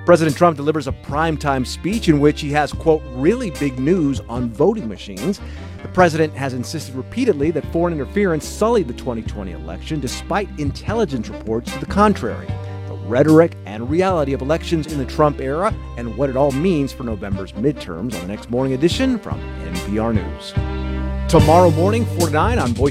President Trump delivers a primetime speech in which he has, quote, really big news on voting machines. The president has insisted repeatedly that foreign interference sullied the 2020 election, despite intelligence reports to the contrary. The rhetoric and reality of elections in the Trump era and what it all means for November's midterms on the next Morning Edition from NPR News. Tomorrow morning, 4 to 9 on Voice